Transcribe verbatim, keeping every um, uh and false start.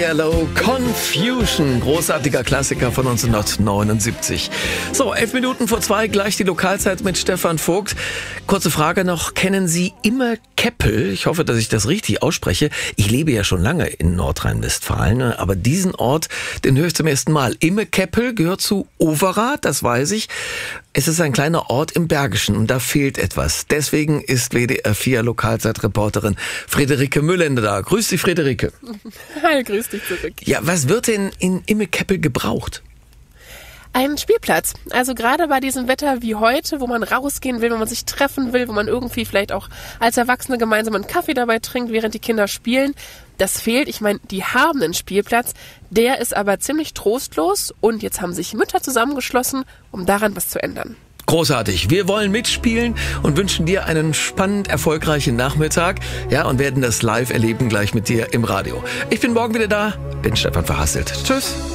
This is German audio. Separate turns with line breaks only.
Hello, Confusion, großartiger Klassiker von neunzehnhundertneunundsiebzig. So, elf Minuten vor zwei, gleich die Lokalzeit mit Stefan Vogt. Kurze Frage noch, kennen Sie Immekeppel? Ich hoffe, dass ich das richtig ausspreche. Ich lebe ja schon lange in Nordrhein-Westfalen, aber diesen Ort, den höre ich zum ersten Mal. Immekeppel gehört zu Overath, das weiß ich. Es ist ein kleiner Ort im Bergischen und da fehlt etwas. Deswegen ist W D R vier Lokalzeitreporterin Friederike Müllende da. Grüß dich, Friederike.
Hi, grüß dich zurück.
Ja, was wird denn in Immekeppel gebraucht?
Ein Spielplatz. Also gerade bei diesem Wetter wie heute, wo man rausgehen will, wo man sich treffen will, wo man irgendwie vielleicht auch als Erwachsene gemeinsam einen Kaffee dabei trinkt, während die Kinder spielen. Das fehlt. Ich meine, die haben einen Spielplatz. Der ist aber ziemlich trostlos. Und jetzt haben sich Mütter zusammengeschlossen, um daran was zu ändern.
Großartig. Wir wollen mitspielen und wünschen dir einen spannend erfolgreichen Nachmittag. Ja, und werden das live erleben gleich mit dir im Radio. Ich bin morgen wieder da. Bin Stefan Verhasselt. Tschüss.